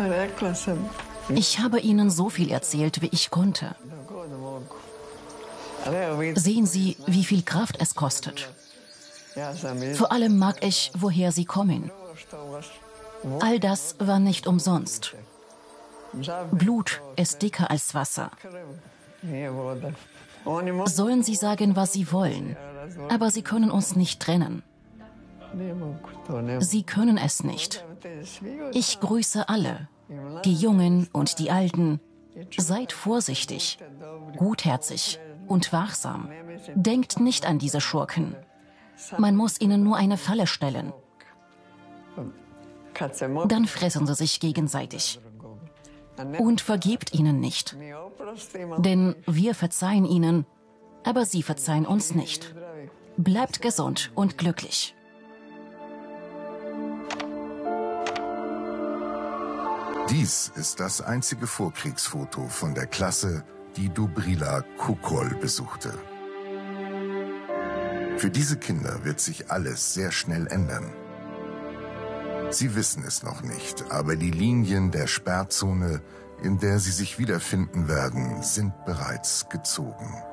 Ich habe ihnen so viel erzählt, wie ich konnte. Sehen Sie, wie viel Kraft es kostet. Vor allem mag ich, woher sie kommen. All das war nicht umsonst. Blut ist dicker als Wasser. Sollen sie sagen, was sie wollen, aber sie können uns nicht trennen. Sie können es nicht. Ich grüße alle, die Jungen und die Alten. Seid vorsichtig, gutherzig und wachsam. Denkt nicht an diese Schurken. Man muss ihnen nur eine Falle stellen. Dann fressen sie sich gegenseitig. Und vergebt ihnen nicht. Denn wir verzeihen ihnen, aber sie verzeihen uns nicht. Bleibt gesund und glücklich. Dies ist das einzige Vorkriegsfoto von der Klasse, die Dobrila Kukol besuchte. Für diese Kinder wird sich alles sehr schnell ändern. Sie wissen es noch nicht, aber die Linien der Sperrzone, in der sie sich wiederfinden werden, sind bereits gezogen.